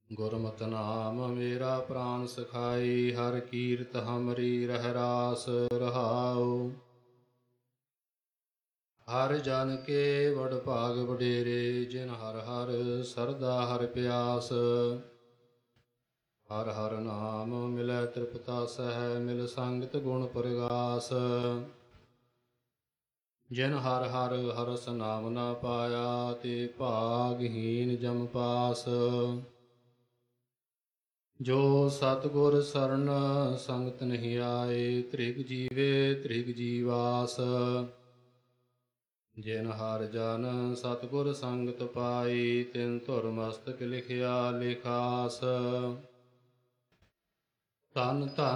ਗੁਰਮਤਿ ਨਾਮ ਮੇਰਾ ਪ੍ਰਾਨ ਸਖਾਈ, ਹਰ ਕੀਰਤ ਹਮਰੀ ਰਹਿ ਰਾਸ ਰਹਾਉ। ਹਰ ਜਨ ਕੇ ਵਡ ਭਾਗ ਵਡੇਰੇ, ਜਿਨ ਹਰ ਹਰ ਸਰਦਾ ਹਰ ਪਿਆਸ। ਹਰ ਹਰ ਨਾਮ ਮਿਲੈ ਤ੍ਰਿਪਤਾ ਸਹਿ, ਮਿਲ ਸੰਗਤ ਗੁਣ ਪ੍ਰਗਾਸ। ਜਿਨ ਹਰ ਹਰ ਹਰਸ ਨਾਮ ਨਾ ਪਾਇਆ, ਤੇ ਭਾਗਹੀਨ ਜਮ ਪਾਸ। ਜੋ ਸਤਿਗੁਰ ਸਰਣ ਸੰਗਤ ਨਹੀਂ ਆਏ, ਤ੍ਰਿਗ ਜੀਵੇ ਤ੍ਰਿਗ ਜੀਵਾਸ। ਜਿਨ ਹਰ ਜਨ ਸਤਿਗੁਰ ਸੰਗਤ ਪਾਈ, ਤਿਨ ਧੁਰ ਮਸਤਕ ਲਿਖਿਆ ਲਿਖਾਸ। ਧੰਨ ਧੰਨ